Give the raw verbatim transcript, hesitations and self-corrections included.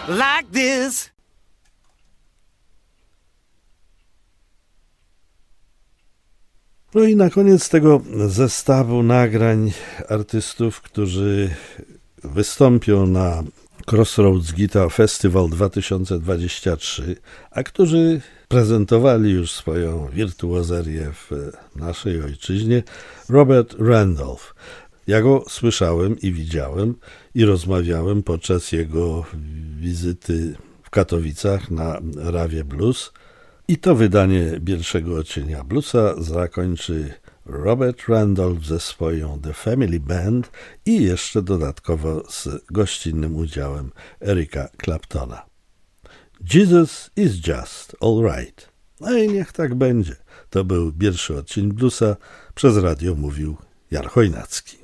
like this. No i na koniec tego zestawu nagrań artystów, którzy wystąpią na Crossroads Guitar Festival dwa tysiące dwudziesty trzeci, a którzy prezentowali już swoją wirtuozerię w naszej ojczyźnie, Robert Randolph. Ja go słyszałem i widziałem i rozmawiałem podczas jego wizyty w Katowicach na Rawie Blues. I to wydanie pierwszego odcienia bluesa zakończy Robert Randolph ze swoją The Family Band i jeszcze dodatkowo z gościnnym udziałem Erika Claptona. Jesus is just alright. No i niech tak będzie. To był pierwszy odcinek bluesa. Przez radio mówił Jan Chojnacki.